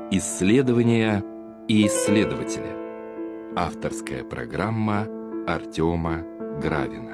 Исследования и исследователи. Авторская программа Артема Гравина.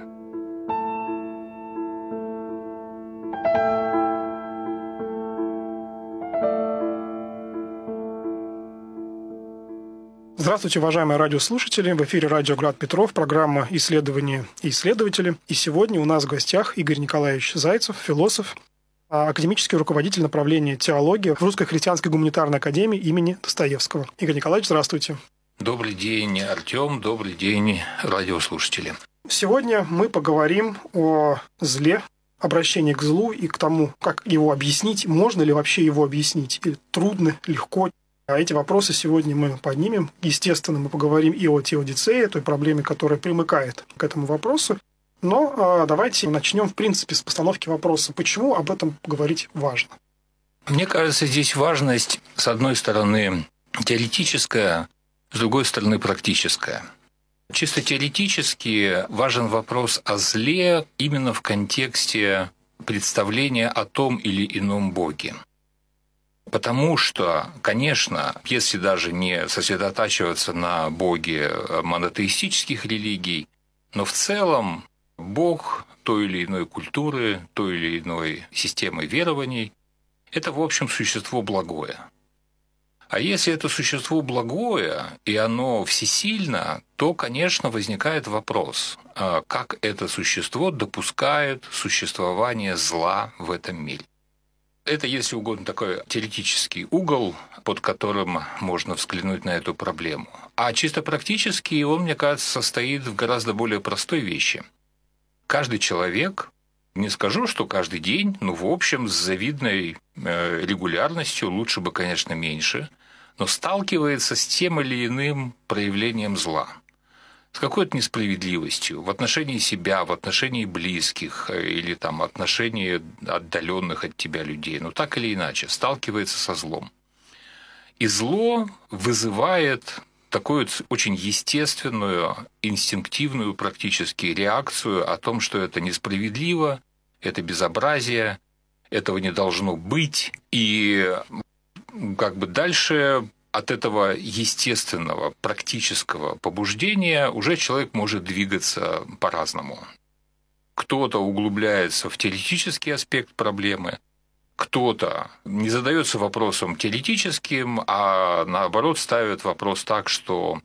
Здравствуйте, уважаемые радиослушатели! В эфире радио «Град Петров», программа «Исследования и исследователи». И сегодня у нас в гостях Игорь Николаевич Зайцев, философ, академический руководитель направления теология в Русской христианской гуманитарной академии имени Достоевского. Игорь Николаевич, здравствуйте. Добрый день, Артем, добрый день, радиослушатели. Сегодня мы поговорим о зле, обращении к злу и к тому, как его объяснить, можно ли вообще его объяснить, или трудно, легко. А эти вопросы сегодня мы поднимем. Естественно, мы поговорим и о теодицее, той проблеме, которая примыкает к этому вопросу. Но давайте начнем, в принципе, с постановки вопроса. Почему об этом говорить важно? Мне кажется, здесь важность, с одной стороны, теоретическая, с другой стороны, практическая. Чисто теоретически важен вопрос о зле именно в контексте представления о том или ином Боге. Потому что, конечно, если даже не сосредотачиваться на Боге монотеистических религий, но в целом Бог той или иной культуры, той или иной системы верований – это, в общем, существо благое. А если это существо благое, и оно всесильно, то, конечно, возникает вопрос, как это существо допускает существование зла в этом мире. Это, если угодно, такой теоретический угол, под которым можно взглянуть на эту проблему. А чисто практически он, мне кажется, состоит в гораздо более простой вещи. Каждый человек, не скажу, что каждый день, но в общем с завидной регулярностью, лучше бы, конечно, меньше, но сталкивается с тем или иным проявлением зла. С какой-то несправедливостью в отношении себя, в отношении близких или там отношении отдаленных от тебя людей, но так или иначе сталкивается со злом. И зло вызывает такую очень естественную, инстинктивную практически реакцию о том, что это несправедливо, это безобразие, этого не должно быть, и как бы дальше от этого естественного, практического побуждения уже человек может двигаться по-разному. Кто-то углубляется в теоретический аспект проблемы, кто-то не задается вопросом теоретическим, а наоборот ставит вопрос так, что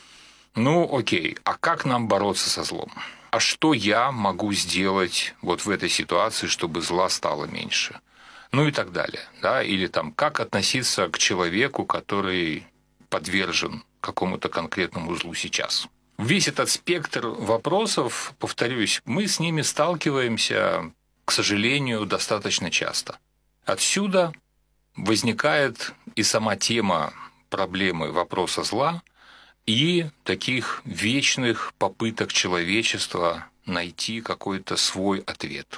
окей, а как нам бороться со злом? А что я могу сделать вот в этой ситуации, чтобы зла стало меньше? И так далее. Да? Или там, как относиться к человеку, который подвержен какому-то конкретному злу сейчас. Весь этот спектр вопросов, повторюсь, мы с ними сталкиваемся, к сожалению, достаточно часто. Отсюда возникает и сама тема проблемы вопроса зла, и таких вечных попыток человечества найти какой-то свой ответ.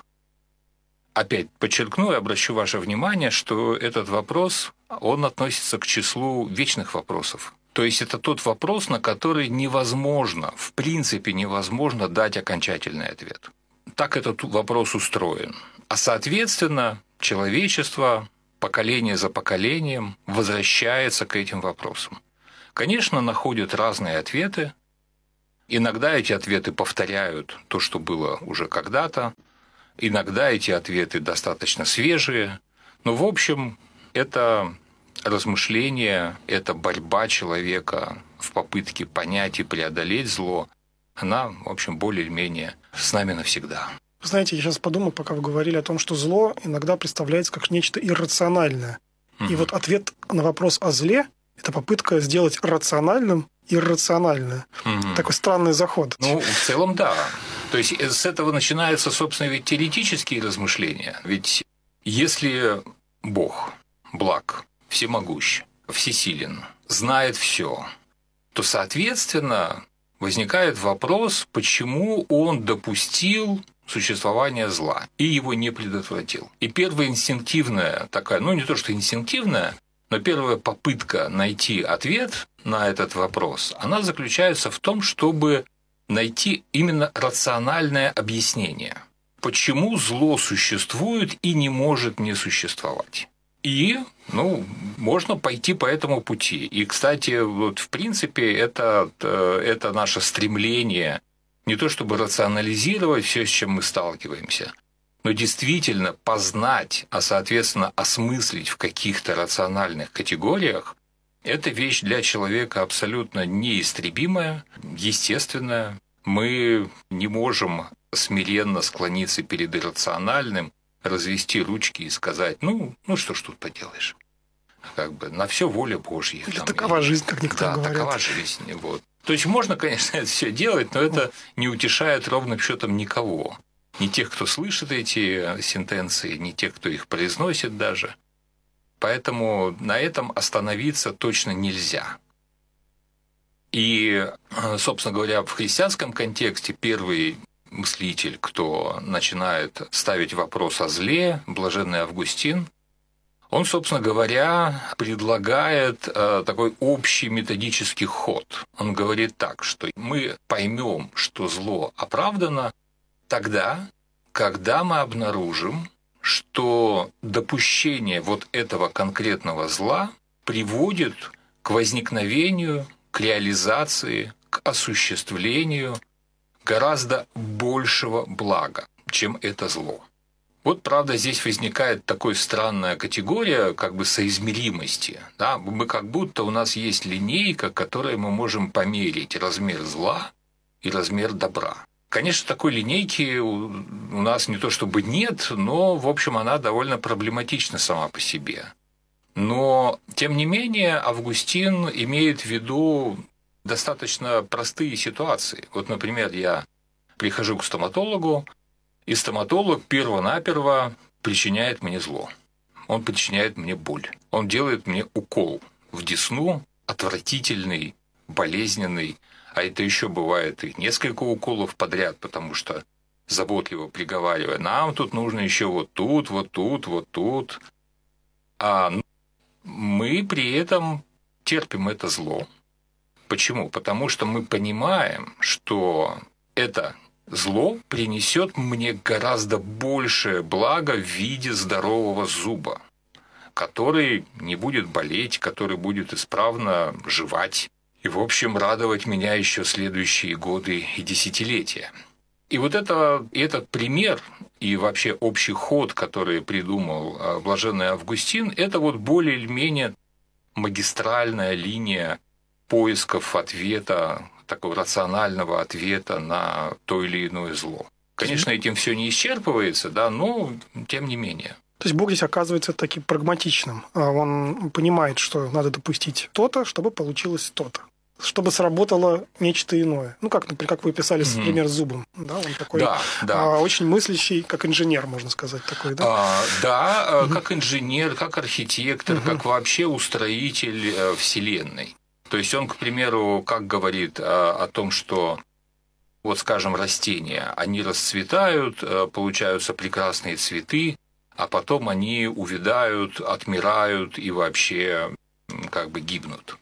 Опять подчеркну и обращу ваше внимание, что этот вопрос, он относится к числу вечных вопросов. То есть это тот вопрос, на который невозможно, в принципе невозможно дать окончательный ответ. Так этот вопрос устроен. А соответственно, человечество поколение за поколением возвращается к этим вопросам. Конечно, находят разные ответы. Иногда эти ответы повторяют то, что было уже когда-то. Иногда эти ответы достаточно свежие, но, в общем, это размышление, это борьба человека в попытке понять и преодолеть зло, она, в общем, более-менее с нами навсегда. Вы знаете, я сейчас подумал, пока вы говорили о том, что зло иногда представляется как нечто иррациональное. И вот ответ на вопрос о зле – это попытка сделать рациональным иррациональное. Такой странный заход. В целом, да. То есть с этого начинаются, собственно, ведь теоретические размышления. Ведь если Бог благ, всемогущ, всесилен, знает все, то, соответственно, возникает вопрос, почему он допустил существование зла и его не предотвратил. И первая инстинктивная такая, не то что инстинктивная, но первая попытка найти ответ на этот вопрос, она заключается в том, чтобы найти именно рациональное объяснение, почему зло существует и не может не существовать. И, можно пойти по этому пути. И, кстати, вот в принципе, это наше стремление не то чтобы рационализировать все, с чем мы сталкиваемся, но действительно познать, а соответственно осмыслить в каких-то рациональных категориях, это вещь для человека абсолютно неистребимая, естественная. Мы не можем смиренно склониться перед иррациональным, развести ручки и сказать, ну что ж тут поделаешь. Как бы на все воля Божья. Или такова жизнь, как некоторые говорят. Да, такова жизнь. Вот. То есть можно, конечно, это все делать, но это не утешает ровным счетом никого. Ни тех, кто слышит эти сентенции, ни тех, кто их произносит даже. Поэтому на этом остановиться точно нельзя. И, собственно говоря, в христианском контексте первый мыслитель, кто начинает ставить вопрос о зле, блаженный Августин, он, собственно говоря, предлагает такой общий методический ход. Он говорит так, что мы поймем, что зло оправдано тогда, когда мы обнаружим, что допущение вот этого конкретного зла приводит к возникновению, к реализации, к осуществлению гораздо большего блага, чем это зло. Вот, правда, здесь возникает такая странная категория как бы соизмеримости. Да? Мы как будто у нас есть линейка, которой мы можем померить размер зла и размер добра. Конечно, такой линейки у нас не то чтобы нет, но, в общем, она довольно проблематична сама по себе. Но, тем не менее, Августин имеет в виду достаточно простые ситуации. Вот, например, я прихожу к стоматологу, и стоматолог перво-наперво причиняет мне зло. Он причиняет мне боль. Он делает мне укол в десну, отвратительный, болезненный. А это еще бывает и несколько уколов подряд, потому что заботливо приговаривая, нам тут нужно еще вот тут, вот тут, вот тут. А мы при этом терпим это зло. Почему? Потому что мы понимаем, что это зло принесет мне гораздо большее благо в виде здорового зуба, который не будет болеть, который будет исправно жевать и, в общем, радовать меня еще следующие годы и десятилетия. И вот этот пример и вообще общий ход, который придумал блаженный Августин, это вот более или менее магистральная линия поисков ответа, такого рационального ответа на то или иное зло. Конечно, этим все не исчерпывается, да, но тем не менее. То есть Бог здесь оказывается таким прагматичным. Он понимает, что надо допустить то-то, чтобы получилось то-то. Чтобы сработало нечто иное. Ну, как, например, как вы писали, например, с зубом. Да, он такой очень мыслящий, как инженер, можно сказать, такой, да? Как инженер, как архитектор, как вообще устроитель Вселенной. То есть он, к примеру, как говорит о том, что, вот скажем, растения, они расцветают, получаются прекрасные цветы, а потом они увядают, отмирают и вообще как бы гибнут.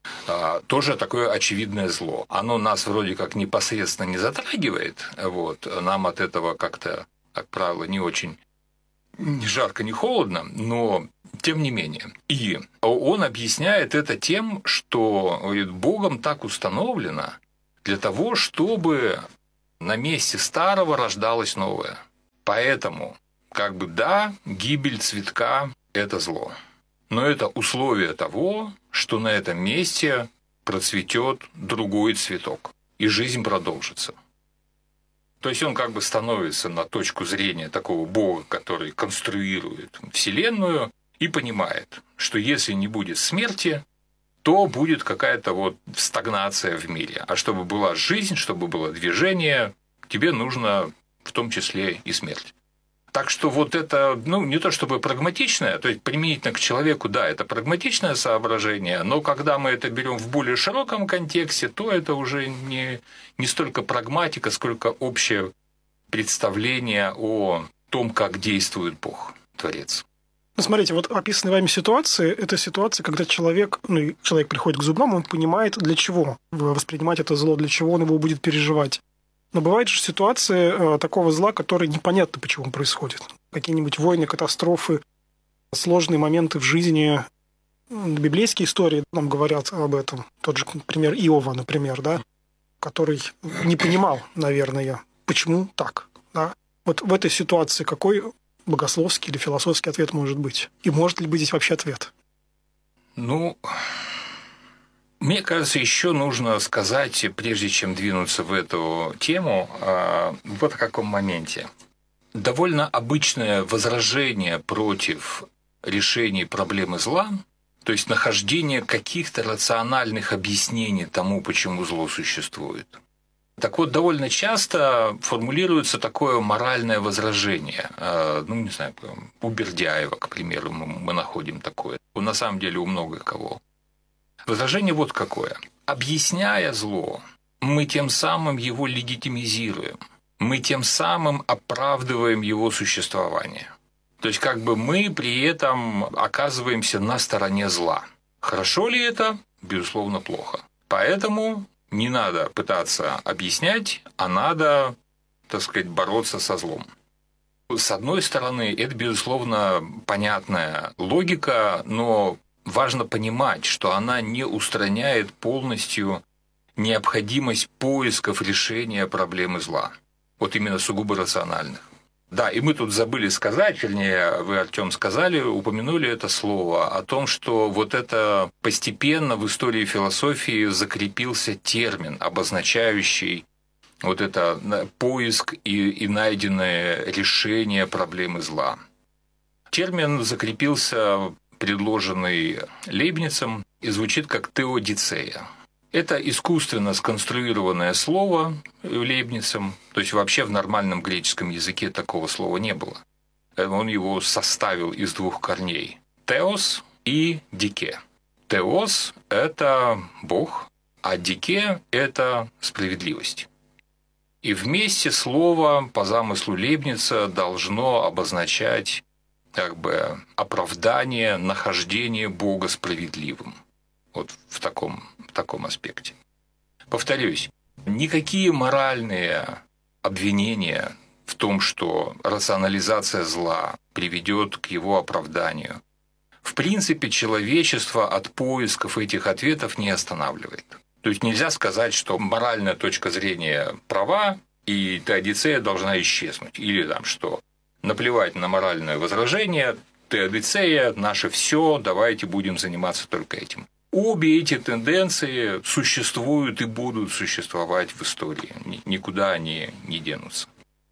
Тоже такое очевидное зло. Оно нас вроде как непосредственно не затрагивает, вот, нам от этого как-то, как правило, не очень ни жарко, ни холодно, но тем не менее. И он объясняет это тем, что, говорит, Богом так установлено для того, чтобы на месте старого рождалось новое. Поэтому, как бы, да, гибель цветка – это зло. Но это условие того, что на этом месте процветет другой цветок, и жизнь продолжится. То есть он как бы становится на точку зрения такого Бога, который конструирует Вселенную, и понимает, что если не будет смерти, то будет какая-то вот стагнация в мире. А чтобы была жизнь, чтобы было движение, тебе нужно в том числе и смерть. Так что вот это, не то чтобы прагматичное, то есть применительно к человеку, да, это прагматичное соображение, но когда мы это берем в более широком контексте, то это уже не столько прагматика, сколько общее представление о том, как действует Бог, Творец. Смотрите, вот описанные вами ситуации, это ситуация, когда человек приходит к зубному, он понимает, для чего воспринимать это зло, для чего он его будет переживать. Но бывает же ситуации такого зла, которые непонятно, почему он происходит. Какие-нибудь войны, катастрофы, сложные моменты в жизни. Библейские истории нам говорят об этом. Тот же пример Иова, например, да, который не понимал, наверное, почему так. Да? Вот в этой ситуации какой богословский или философский ответ может быть? И может ли быть здесь вообще ответ? Ну, мне кажется, еще нужно сказать, прежде чем двинуться в эту тему, вот о каком моменте. Довольно обычное возражение против решения проблемы зла, то есть нахождение каких-то рациональных объяснений тому, почему зло существует. Так вот, довольно часто формулируется такое моральное возражение. Не знаю, у Бердяева, к примеру, мы находим такое. На самом деле у много кого. Возражение вот какое. Объясняя зло, мы тем самым его легитимизируем. Мы тем самым оправдываем его существование. То есть как бы мы при этом оказываемся на стороне зла. Хорошо ли это? Безусловно, плохо. Поэтому не надо пытаться объяснять, а надо, так сказать, бороться со злом. С одной стороны, это, безусловно, понятная логика, но важно понимать, что она не устраняет полностью необходимость поисков решения проблемы зла. Вот именно сугубо рациональных. Да, и мы тут забыли сказать, вернее, вы, Артём, сказали, упомянули это слово, о том, что вот это постепенно в истории философии закрепился термин, обозначающий вот это поиск и найденное решение проблемы зла. Термин закрепился, предложенный Лейбницем, и звучит как теодицея. Это искусственно сконструированное слово Лейбницем, то есть вообще в нормальном греческом языке такого слова не было. Он его составил из двух корней – теос и дике. Теос – это Бог, а дике – это справедливость. И вместе слово по замыслу Лейбница должно обозначать как бы оправдание, нахождение Бога справедливым. Вот в таком аспекте. Повторюсь, никакие моральные обвинения в том, что рационализация зла приведет к его оправданию, в принципе, человечество от поисков этих ответов не останавливает. То есть нельзя сказать, что моральная точка зрения права, и теодицея должна исчезнуть. Или там, что наплевать на моральное возражение, теодицея – наше все, давайте будем заниматься только этим. Обе эти тенденции существуют и будут существовать в истории. Никуда они не денутся.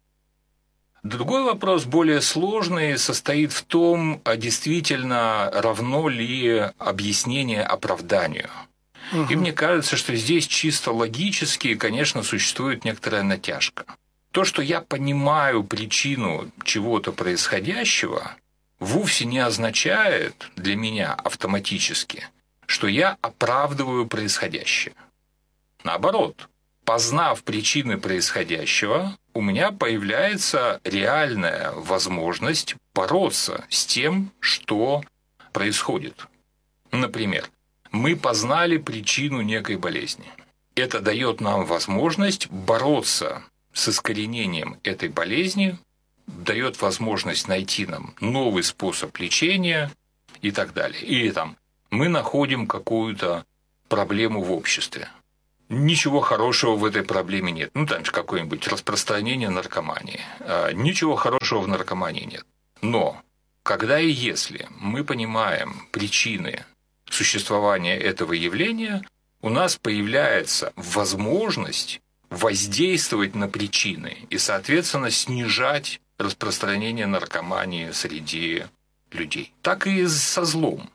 Другой вопрос, более сложный, состоит в том, а действительно равно ли объяснение оправданию. И мне кажется, что здесь чисто логически, конечно, существует некоторая натяжка. То, что я понимаю причину чего-то происходящего, вовсе не означает для меня автоматически, что я оправдываю происходящее. Наоборот, познав причины происходящего, у меня появляется реальная возможность бороться с тем, что происходит. Например, мы познали причину некой болезни. Это дает нам возможность бороться с искоренением этой болезни, дает возможность найти нам новый способ лечения и так далее. Или там мы находим какую-то проблему в обществе. Ничего хорошего в этой проблеме нет. Там же какое-нибудь распространение наркомании. Ничего хорошего в наркомании нет. Но когда и если мы понимаем причины существования этого явления, у нас появляется возможность воздействовать на причины и, соответственно, снижать распространение наркомании среди людей. Так и со злом.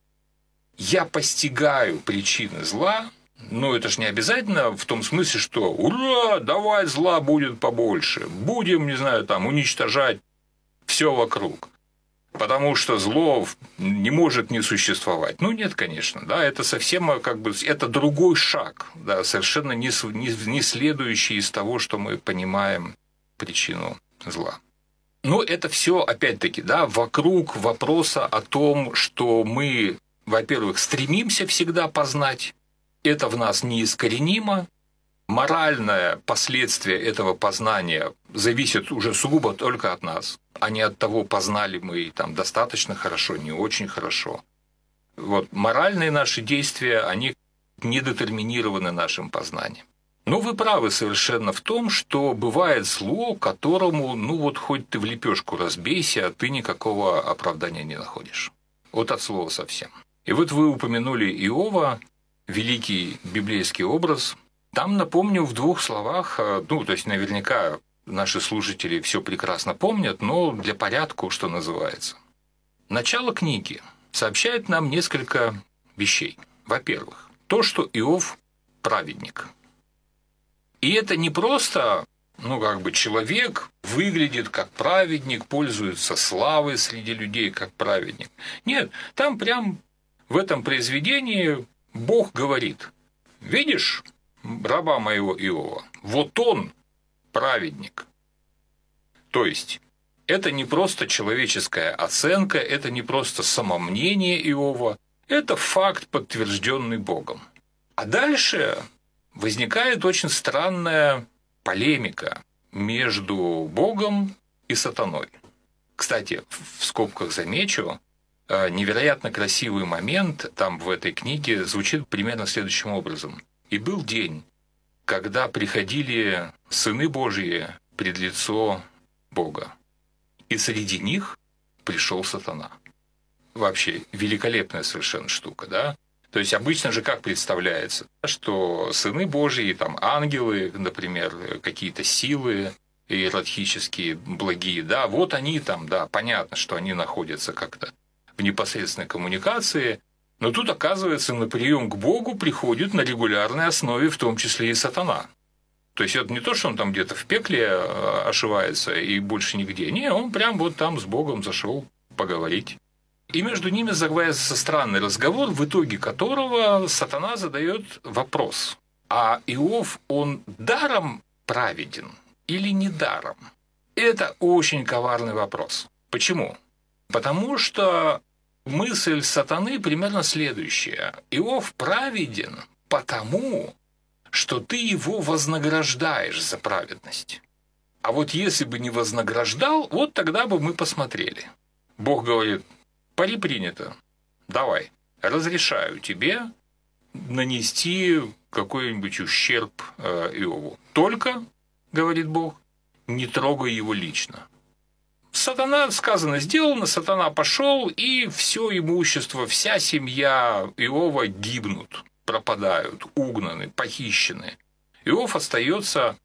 Я постигаю причины зла, но это же не обязательно в том смысле, что «Ура! Давай зла будет побольше! Будем, не знаю, там, уничтожать все вокруг!» Потому что зло не может не существовать. Нет, конечно, да, это совсем это другой шаг, да, совершенно не следующий из того, что мы понимаем причину зла. Но это все, опять-таки, да, вокруг вопроса о том, что мы, во-первых, стремимся всегда познать, это в нас неискоренимо, моральное последствие этого познания зависит уже сугубо только от нас, а не от того, познали мы там достаточно хорошо, не очень хорошо. Вот моральные наши действия, они не детерминированы нашим познанием. Но вы правы совершенно в том, что бывает зло, которому, хоть ты в лепешку разбейся, а ты никакого оправдания не находишь. Вот от слова совсем. И вот вы упомянули Иова, великий библейский образ. Там, напомню, в 2 словах, то есть наверняка наши слушатели все прекрасно помнят, но для порядка, что называется. Начало книги сообщает нам несколько вещей. Во-первых, то, что Иов праведник. И это не просто, человек выглядит как праведник, пользуется славой среди людей как праведник. Нет, там прям в этом произведении Бог говорит: видишь раба моего Иова, вот он праведник. То есть это не просто человеческая оценка, это не просто самомнение Иова, это факт, подтвержденный Богом. А дальше возникает очень странная полемика между Богом и сатаной. Кстати, в скобках замечу, невероятно красивый момент там в этой книге звучит примерно следующим образом. «И был день, когда приходили сыны Божьи пред лицо Бога, и среди них пришел сатана». Вообще великолепная совершенно штука, да? То есть обычно же как представляется, что сыны Божьи, там ангелы, например, какие-то силы иерархические, благие, да, вот они там, да, понятно, что они находятся как-то в непосредственной коммуникации, но тут, оказывается, на прием к Богу приходит на регулярной основе, в том числе и сатана. То есть это не то, что он там где-то в пекле ошивается и больше нигде. Не, он прям вот там с Богом зашел поговорить. И между ними завязывается странный разговор, в итоге которого сатана задает вопрос: а Иов, он даром праведен или не даром? Это очень коварный вопрос. Почему? Потому что мысль сатаны примерно следующая: Иов праведен потому, что ты его вознаграждаешь за праведность. А вот если бы не вознаграждал, вот тогда бы мы посмотрели. Бог говорит: пари принято. Давай, разрешаю тебе нанести какой-нибудь ущерб Иову. Только, говорит Бог, не трогай его лично. Сатана, сказано, сделано, сатана пошел, и все имущество, вся семья Иова гибнут, пропадают, угнаны, похищены. Иов остается,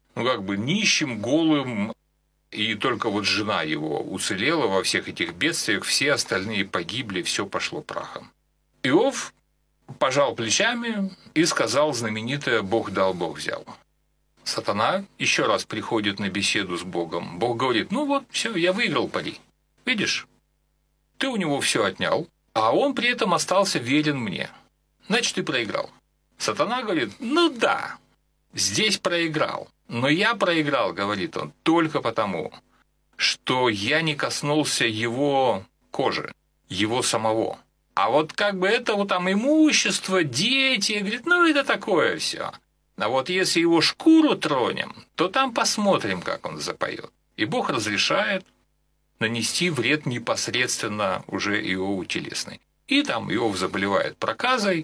нищим, голым, и только вот жена его уцелела во всех этих бедствиях, все остальные погибли, все пошло прахом. Иов пожал плечами и сказал знаменитое «Бог дал, Бог взял». Сатана еще раз приходит на беседу с Богом. Бог говорит: все, я выиграл пари. Видишь, ты у него все отнял, а он при этом остался верен мне. Значит, ты проиграл. Сатана говорит: да, здесь проиграл. Но я проиграл, говорит он, только потому, что я не коснулся его кожи, его самого. А вот это вот там имущество, дети, говорит, это такое все. А вот если его шкуру тронем, то там посмотрим, как он запоет. И Бог разрешает нанести вред непосредственно уже Иову телесный. И там Иов заболевает проказой.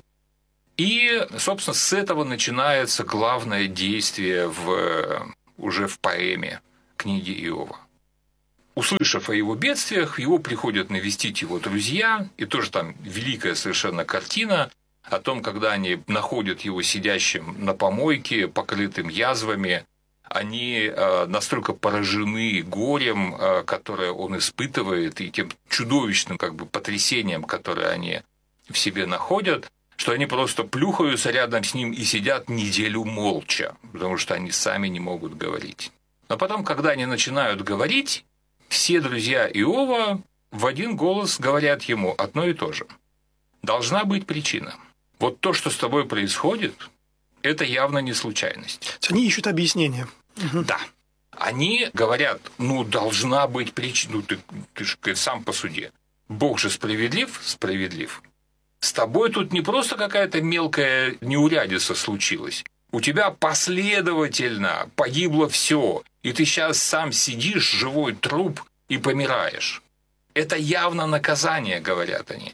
И, собственно, с этого начинается главное действие уже в поэме книги Иова. Услышав о его бедствиях, его приходят навестить его друзья, и тоже там великая совершенно картина о том, когда они находят его сидящим на помойке, покрытым язвами. Они настолько поражены горем, которое он испытывает, и тем чудовищным потрясением, которое они в себе находят, что они просто плюхаются рядом с ним и сидят неделю молча, потому что они сами не могут говорить. Но потом, когда они начинают говорить, все друзья Иова в один голос говорят ему одно и то же. Должна быть причина. Вот то, что с тобой происходит, это явно не случайность. Они ищут объяснение. Да. Они говорят: должна быть причина. Ты же сам посуди. Бог же справедлив? Справедлив. С тобой тут не просто какая-то мелкая неурядица случилась. У тебя последовательно погибло все, и ты сейчас сам сидишь, живой труп, и помираешь. Это явно наказание, говорят они.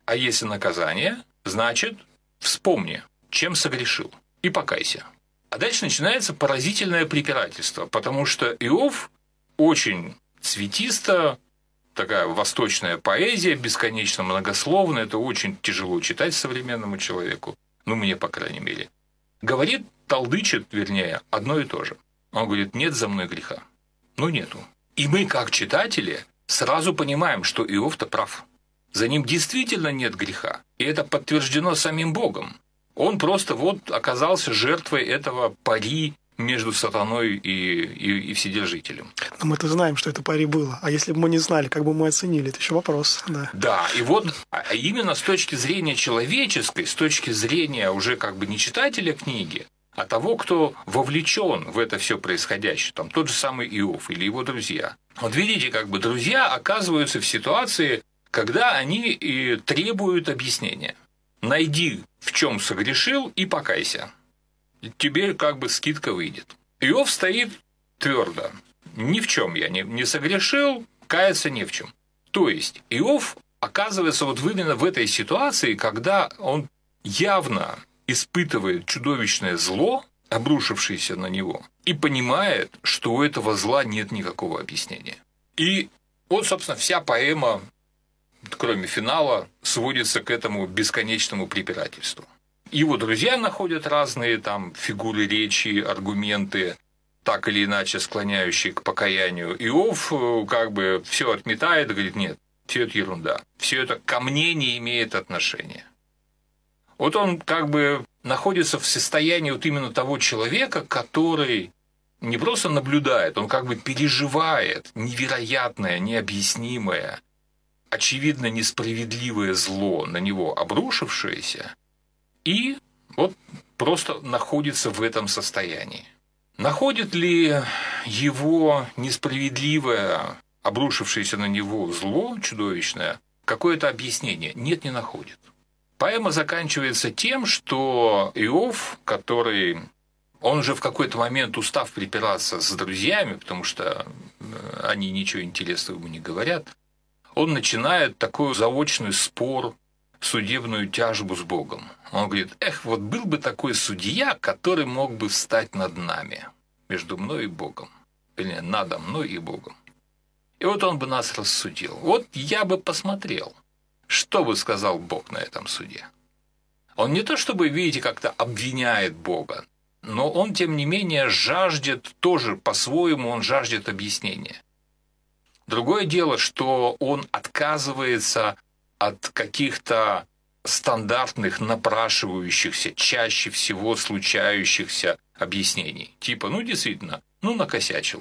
А если наказание, значит, вспомни, чем согрешил, и покайся. А дальше начинается поразительное препирательство, потому что Иов очень цветисто, такая восточная поэзия, бесконечно многословная, это очень тяжело читать современному человеку, ну, мне, по крайней мере. Говорит, толдычит, вернее, одно и то же. Он говорит, нет за мной греха. Ну, нету. И мы, как читатели, сразу понимаем, что Иов-то прав. За ним действительно нет греха. И это подтверждено самим Богом. Он просто вот оказался жертвой этого пари между сатаной и Вседержителем. Но мы-то знаем, что это пари было. А если бы мы не знали, как бы мы оценили? Это еще вопрос. Да, и вот именно с точки зрения человеческой, с точки зрения уже как бы не читателя книги, а того, кто вовлечен в это все происходящее, там тот же самый Иов или его друзья. Вот видите, как бы друзья оказываются в ситуации, когда они и требуют объяснения. Найди, в чем согрешил, и покайся. Тебе как бы скидка выйдет. Иов стоит твердо. Ни в чем я не согрешил, каяться не в чем. То есть Иов оказывается вот именно в этой ситуации, когда он явно испытывает чудовищное зло, обрушившееся на него, и понимает, что у этого зла нет никакого объяснения. И вот, собственно, вся поэма, кроме финала, сводится к этому бесконечному препирательству. Его друзья находят разные там фигуры речи, аргументы, так или иначе склоняющие к покаянию. Иов как бы все отметает, говорит, нет, все это ерунда, все это ко мне не имеет отношения. Вот он как бы находится в состоянии вот именно того человека, который не просто наблюдает, он как бы переживает невероятное, необъяснимое, очевидно несправедливое зло на него обрушившееся, и вот просто находится в этом состоянии. Находит ли его несправедливое, обрушившееся на него зло чудовищное какое-то объяснение? Нет, не находит. Поэма заканчивается тем, что Иов, который, он же в какой-то момент, устав припираться с друзьями, потому что они ничего интересного ему не говорят, он начинает такой заочный спор, судебную тяжбу с Богом. Он говорит, вот был бы такой судья, который мог бы встать над нами, между мной и Богом, или надо мной и Богом. И вот он бы нас рассудил. Вот я бы посмотрел, что бы сказал Бог на этом суде. Он не то чтобы, видите, как-то обвиняет Бога, но он, тем не менее, жаждет тоже по-своему, он жаждет объяснения. Другое дело, что он отказывается от каких-то стандартных, напрашивающихся, чаще всего случающихся объяснений. Типа, действительно, накосячил.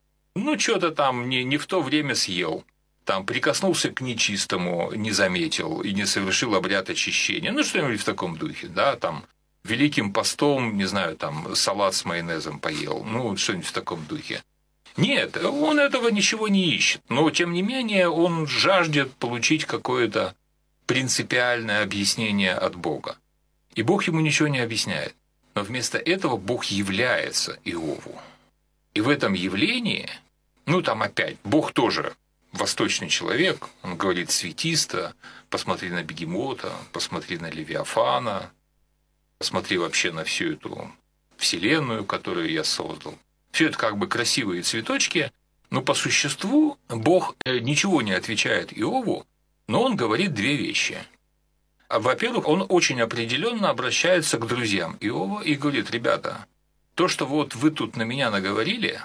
Что-то там не в то время съел. Там прикоснулся к нечистому, не заметил и не совершил обряд очищения. Что-нибудь в таком духе, да, там Великим постом, не знаю, там салат с майонезом поел, что-нибудь в таком духе. Нет, он этого ничего не ищет, но тем не менее он жаждет получить какое-то принципиальное объяснение от Бога. И Бог ему ничего не объясняет. Но вместо этого Бог является Иову. И в этом явлении, там опять, Бог тоже восточный человек, он говорит цветисто, посмотри на бегемота, посмотри на Левиафана, посмотри вообще на всю эту вселенную, которую я создал. Все это как бы красивые цветочки, но по существу Бог ничего не отвечает Иову, но он говорит две вещи. Во-первых, он очень определенно обращается к друзьям Иова и говорит, ребята, то, что вот вы тут на меня наговорили,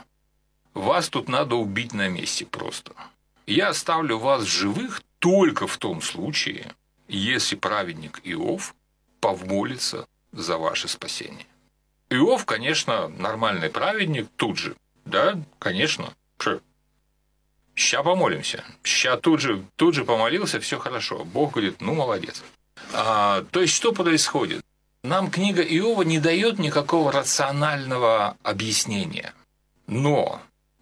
вас тут надо убить на месте просто. Я оставлю вас живых только в том случае, если праведник Иов помолится за ваше спасение. Иов, конечно, нормальный праведник тут же. Да, конечно. Ща помолимся. Ща тут же помолился, все хорошо. Бог говорит, молодец. То есть, что происходит? Нам книга Иова не дает никакого рационального объяснения. Но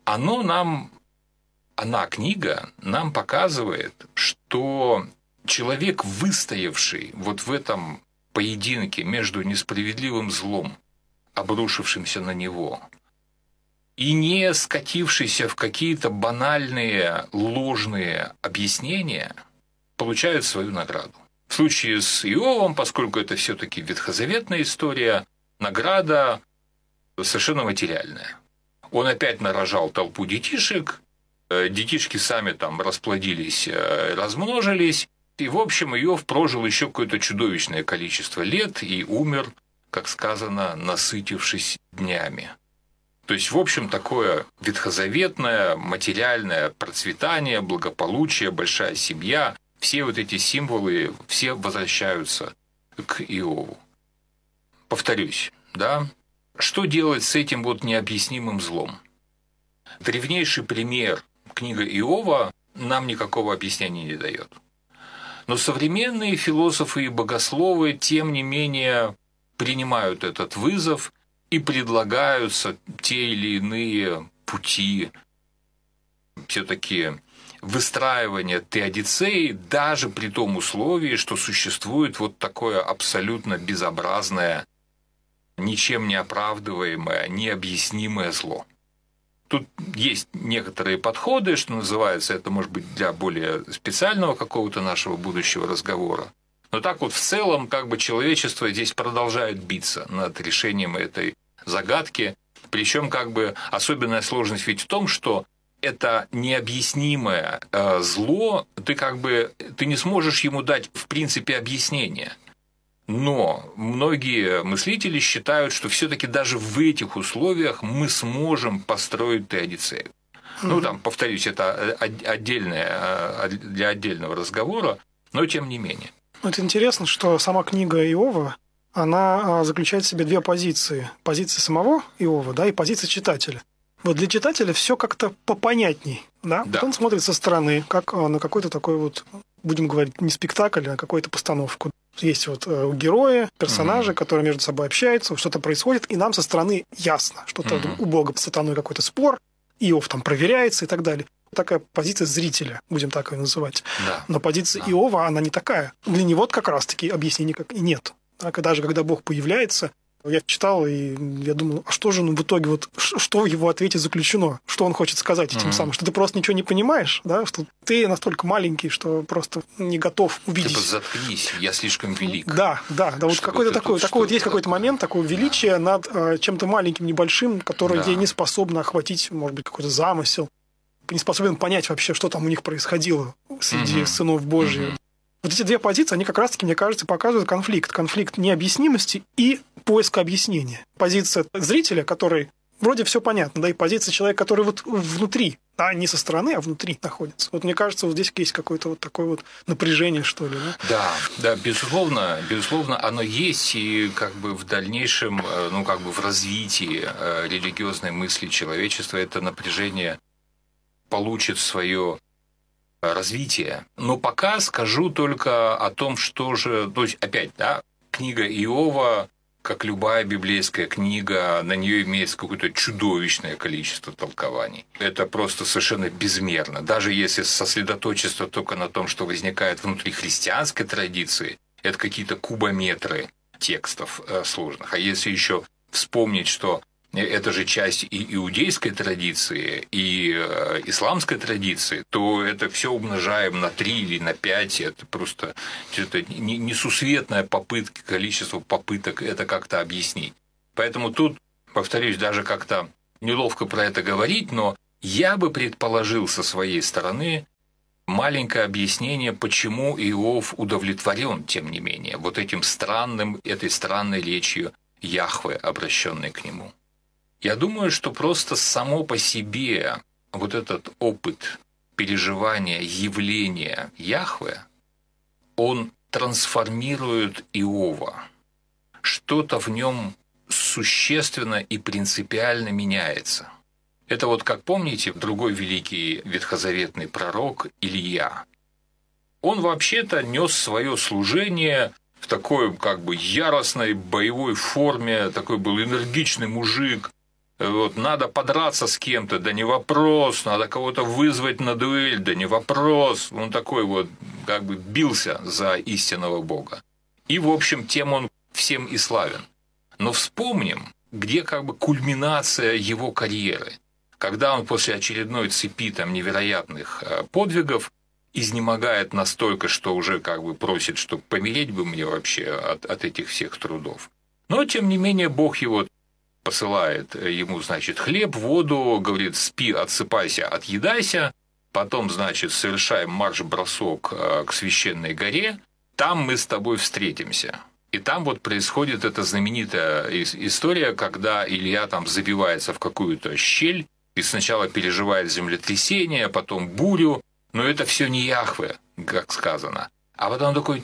книга нам показывает, что человек, выстоявший вот в этом поединке между несправедливым злом, обрушившимся на него, и не скатившийся в какие-то банальные, ложные объяснения, получают свою награду. В В случае с Иовом, поскольку это все-таки ветхозаветная история, награда совершенно материальная. Он опять нарожал толпу детишек, детишки сами там расплодились, размножились, и, в общем, Иов прожил еще какое-то чудовищное количество лет и умер, как сказано, насытившись днями. То есть, в общем, такое ветхозаветное, материальное процветание, благополучие, большая семья, все вот эти символы, все возвращаются к Иову. Повторюсь, да? Что делать с этим вот необъяснимым злом? Древнейший пример, книга Иова, нам никакого объяснения не дает. Но современные философы и богословы, тем не менее, принимают этот вызов и предлагаются те или иные пути все-таки выстраивания теодицеи, даже при том условии, что существует вот такое абсолютно безобразное, ничем не оправдываемое, необъяснимое зло. Тут есть некоторые подходы, что называется, это может быть для более специального какого-то нашего будущего разговора. Но так вот в целом как бы человечество здесь продолжает биться над решением этой загадки. Причем как бы особенная сложность ведь в том, что это необъяснимое зло, ты не сможешь ему дать в принципе объяснение. Но многие мыслители считают, что все-таки даже в этих условиях мы сможем построить теодицею. Ну, там, повторюсь, это отдельное, для отдельного разговора, но тем не менее. Это интересно, что сама книга Иова, она заключает в себе две позиции. Позиция самого Иова, да, и позиция читателя. Вот для читателя все как-то попонятней, да? Да. Вот он смотрит со стороны, как на какой-то такой вот, будем говорить, не спектакль, а какую-то постановку. Есть вот герои, персонажи, которые между собой общаются, что-то происходит, и нам со стороны ясно, что-то у Бога с сатаной какой-то спор, Иов там проверяется и так далее. Такая позиция зрителя, будем так ее называть. Да. Но позиция Иова, она не такая. Для него как раз-таки объяснений как и нет. Даже когда Бог появляется, я читал, и я думал, а что же в итоге, вот, что в его ответе заключено? Что он хочет сказать этим самым? Что ты просто ничего не понимаешь, да? Что ты настолько маленький, что просто не готов увидеть. Типа заткнись, я слишком велик. Да, вот какой-то такой вот есть какой-то момент, такое величие над чем-то маленьким, небольшим, которое ей не способно охватить, может быть, какой-то замысел, не способен понять вообще, что там у них происходило среди сынов Божьих. Вот эти две позиции, они как раз-таки, мне кажется, показывают конфликт. Конфликт необъяснимости и поиска объяснения. Позиция зрителя, который вроде все понятно, да, и позиция человека, который вот внутри, а не со стороны, а внутри находится. Вот мне кажется, вот здесь есть какое-то вот такое вот напряжение, что ли. Да, безусловно, оно есть, и как бы в дальнейшем, ну, как бы в развитии религиозной мысли человечества это напряжение получит свое развитие. Но пока скажу только о том, что же... То есть, опять, да, книга Иова, как любая библейская книга, на нее имеется какое-то чудовищное количество толкований. Это просто совершенно безмерно. Даже если сосредоточиться только на том, что возникает внутри христианской традиции, это какие-то кубометры текстов сложных. А если еще вспомнить, что это же часть и иудейской традиции, и исламской традиции, то это все умножаем на 3 или на 5. Это просто несусветная попытка, количество попыток это как-то объяснить. Поэтому тут, повторюсь, даже как-то неловко про это говорить, но я бы предположил со своей стороны маленькое объяснение, почему Иов удовлетворен, тем не менее, вот этой странной речью Яхве, обращенной к нему. Я думаю, что просто само по себе вот этот опыт переживания, явления Яхве, он трансформирует Иова. Что-то в нем существенно и принципиально меняется. Это вот, как помните, другой великий ветхозаветный пророк Илия. Он вообще-то нес свое служение в такой как бы яростной боевой форме, такой был энергичный мужик. Вот, надо подраться с кем-то, да не вопрос, надо кого-то вызвать на дуэль, да не вопрос. Он такой вот как бы бился за истинного Бога. И, в общем, тем он всем и славен. Но вспомним, где как бы кульминация его карьеры. Когда он после очередной цепи там невероятных подвигов изнемогает настолько, что уже как бы просит, чтобы помереть бы мне вообще от этих всех трудов. Но, тем не менее, Бог его посылает ему, значит, хлеб, воду, говорит, спи, отсыпайся, отъедайся, потом, значит, совершаем марш-бросок к священной горе, там мы с тобой встретимся. И там вот происходит эта знаменитая история, когда Илья там забивается в какую-то щель и сначала переживает землетрясение, потом бурю, но это все не Яхве, как сказано. А потом такое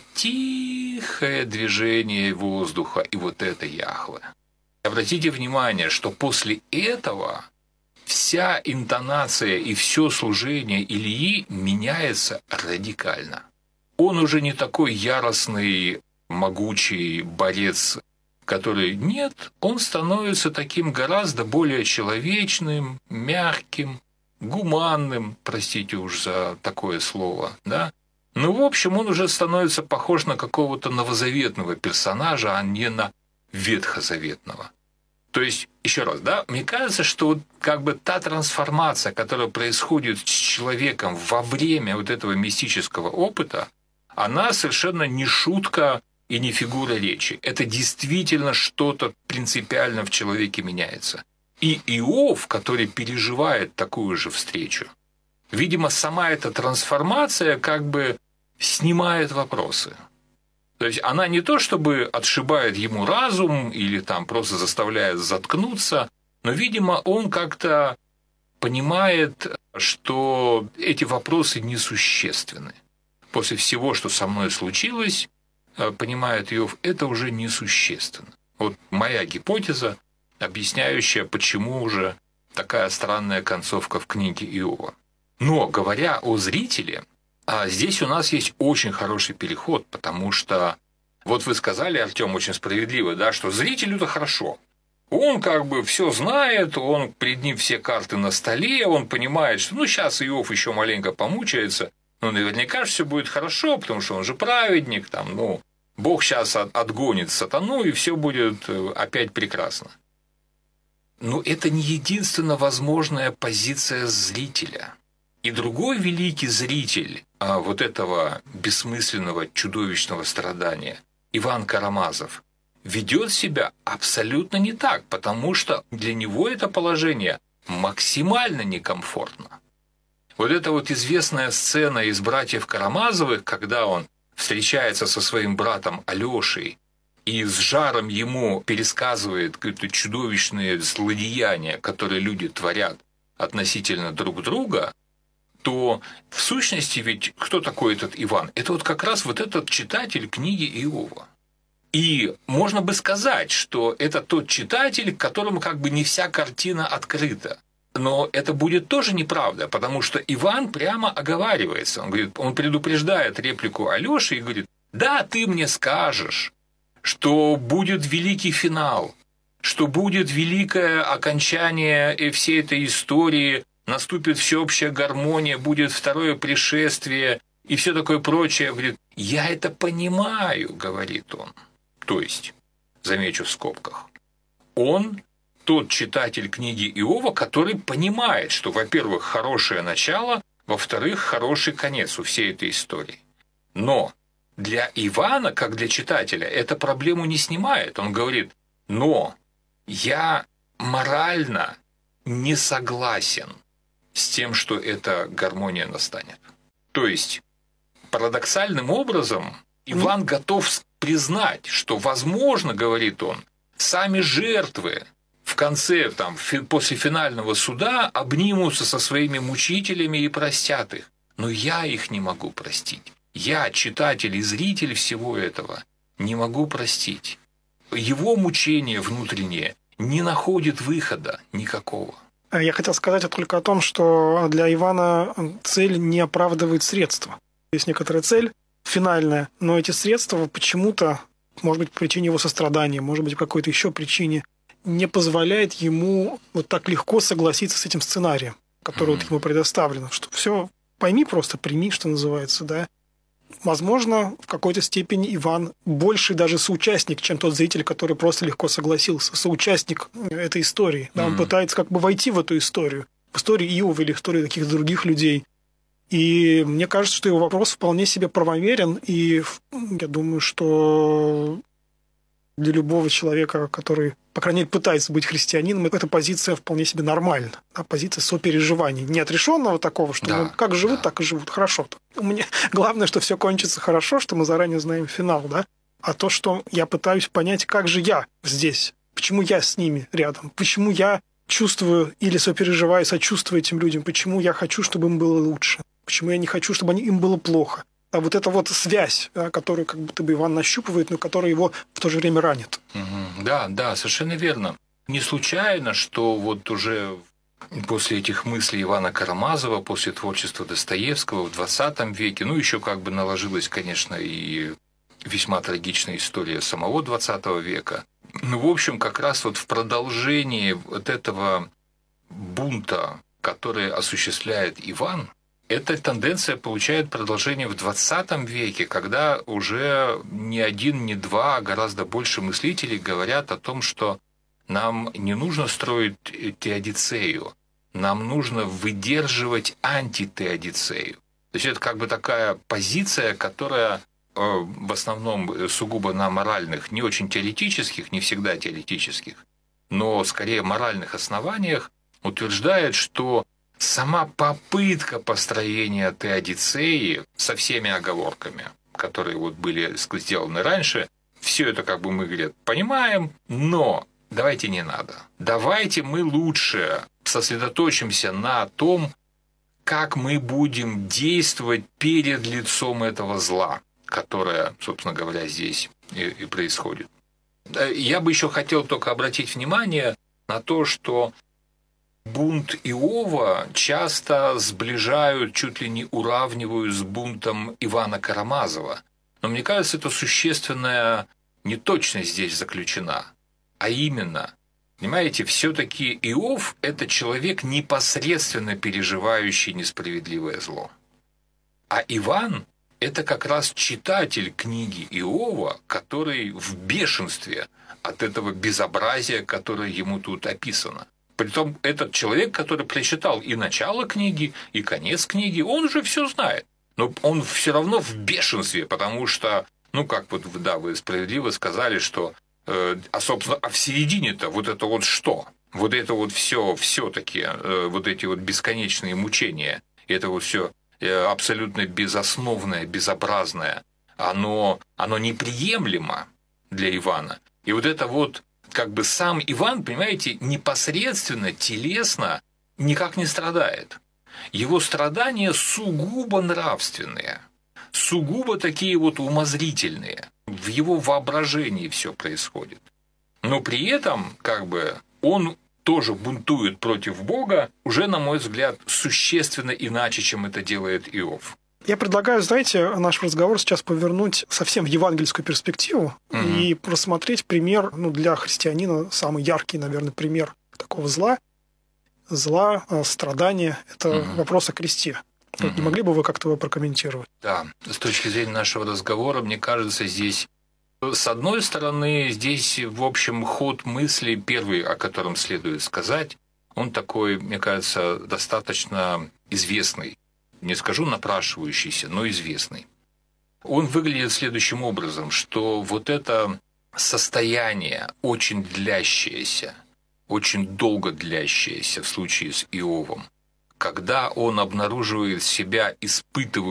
тихое движение воздуха, и вот это Яхве. Обратите внимание, что после этого вся интонация и все служение Ильи меняется радикально. Он уже не такой яростный, могучий борец, который нет, он становится таким гораздо более человечным, мягким, гуманным, простите уж за такое слово, да? Ну, в общем, он уже становится похож на какого-то новозаветного персонажа, а не на ветхозаветного. То есть, еще раз, да, мне кажется, что вот как бы та трансформация, которая происходит с человеком во время вот этого мистического опыта, она совершенно не шутка и не фигура речи. Это действительно что-то принципиально в человеке меняется. И Иов, который переживает такую же встречу, видимо, сама эта трансформация как бы снимает вопросы. То есть она не то чтобы отшибает ему разум или там просто заставляет заткнуться, но, видимо, он как-то понимает, что эти вопросы несущественны. После всего, что со мной случилось, понимает Иов, это уже несущественно. Вот моя гипотеза, объясняющая, почему уже такая странная концовка в книге Иова. Но, говоря о зрителе, здесь у нас есть очень хороший переход, потому что, вот вы сказали, Артём, очень справедливо, да, что зрителю-то хорошо. Он как бы все знает, он перед ним все карты на столе, он понимает, что сейчас Иов еще маленько помучается, но наверняка все будет хорошо, потому что он же праведник, там, Бог сейчас отгонит сатану, и все будет опять прекрасно. Но это не единственно возможная позиция зрителя. И другой великий зритель вот этого бессмысленного, чудовищного страдания, Иван Карамазов, ведет себя абсолютно не так, потому что для него это положение максимально некомфортно. Вот эта вот известная сцена из «Братьев Карамазовых», когда он встречается со своим братом Алёшей и с жаром ему пересказывает какие-то чудовищные злодеяния, которые люди творят относительно друг друга, то в сущности ведь кто такой этот Иван? Это вот как раз вот этот читатель книги Иова. И можно бы сказать, что это тот читатель, которому как бы не вся картина открыта. Но это будет тоже неправда, потому что Иван прямо оговаривается. Он говорит, он предупреждает реплику Алёши и говорит, да, ты мне скажешь, что будет великий финал, что будет великое окончание всей этой истории, наступит всеобщая гармония, будет второе пришествие и все такое прочее. Говорит, я это понимаю, говорит он. То есть, замечу в скобках, он тот читатель книги Иова, который понимает, что, во-первых, хорошее начало, во-вторых, хороший конец у всей этой истории. Но для Ивана, как для читателя, это проблему не снимает. Он говорит, но я морально не согласен с тем, что эта гармония настанет. То есть, парадоксальным образом, Иван готов признать, что, возможно, говорит он, сами жертвы в конце, там, после финального суда обнимутся со своими мучителями и простят их. Но я их не могу простить. Я, читатель и зритель всего этого, не могу простить. Его мучение внутреннее не находит выхода никакого. Я хотел сказать только о том, что для Ивана цель не оправдывает средства. Есть некоторая цель финальная, но эти средства почему-то, может быть, по причине его сострадания, может быть, по какой-то еще причине, не позволяет ему вот так легко согласиться с этим сценарием, который вот ему предоставлено. Что все пойми просто, прими, что называется, да. Возможно, в какой-то степени Иван больше даже соучастник, чем тот зритель, который просто легко согласился. Соучастник этой истории. Да, он пытается как бы войти в эту историю. В историю Иова или в историю каких-то других людей. И мне кажется, что его вопрос вполне себе правомерен, и я думаю, что для любого человека, который, по крайней мере, пытается быть христианином, эта позиция вполне себе нормальна. Позиция сопереживания. Не отрешенного такого, что Да, как живут, так и живут. Хорошо. Мне главное, что все кончится хорошо, что мы заранее знаем финал, да? А то, что я пытаюсь понять, как же я здесь, почему я с ними рядом, почему я чувствую или сопереживаю, сочувствую этим людям, почему я хочу, чтобы им было лучше, почему я не хочу, чтобы им было плохо. А вот эта вот связь, которую как будто бы Иван нащупывает, но которая его в то же время ранит. Да, совершенно верно. Не случайно, что вот уже после этих мыслей Ивана Карамазова, после творчества Достоевского в 20 веке, еще как бы наложилась, конечно, и весьма трагичная история самого 20 века. В общем, как раз вот в продолжении вот этого бунта, который осуществляет Иван, эта тенденция получает продолжение в 20 веке, когда уже не один, не два, а гораздо больше мыслителей говорят о том, что нам не нужно строить теодицею, нам нужно выдерживать антитеодицею. То есть это как бы такая позиция, которая в основном сугубо на моральных, не очень теоретических, не всегда теоретических, но скорее моральных основаниях утверждает, что сама попытка построения теодицеи со всеми оговорками, которые вот были сделаны раньше, все это как бы мы, говорят, понимаем, но давайте не надо. Давайте мы лучше сосредоточимся на том, как мы будем действовать перед лицом этого зла, которое, собственно говоря, здесь и происходит. Я бы еще хотел только обратить внимание на то, что бунт Иова часто сближают, чуть ли не уравнивают с бунтом Ивана Карамазова. Но мне кажется, это существенная неточность здесь заключена. А именно, понимаете, все-таки Иов – это человек, непосредственно переживающий несправедливое зло. А Иван – это как раз читатель книги Иова, который в бешенстве от этого безобразия, которое ему тут описано. Притом этот человек, который прочитал и начало книги, и конец книги, он уже все знает. Но он все равно в бешенстве, потому что, как вот, да, вы справедливо сказали, что, собственно, в середине-то вот это вот что? Вот это вот все-таки, вот эти вот бесконечные мучения, это вот все абсолютно безосновное, безобразное, оно неприемлемо для Ивана. И вот это вот как бы сам Иван, понимаете, непосредственно, телесно никак не страдает. Его страдания сугубо нравственные, сугубо такие вот умозрительные. В его воображении все происходит. Но при этом, как бы, он тоже бунтует против Бога, уже, на мой взгляд, существенно иначе, чем это делает Иов. Я предлагаю, знаете, наш разговор сейчас повернуть совсем в евангельскую перспективу и просмотреть пример, для христианина самый яркий, наверное, пример такого зла, страдания. Это вопрос о кресте. Не могли бы вы как-то его прокомментировать? Да, с точки зрения нашего разговора, мне кажется, здесь, с одной стороны, здесь, в общем, ход мысли, первый, о котором следует сказать, он такой, мне кажется, достаточно известный. Не скажу напрашивающийся, но известный. Он выглядит следующим образом, что вот это состояние, очень длящееся, очень долго длящееся в случае с Иовом, когда он обнаруживает себя испытывающим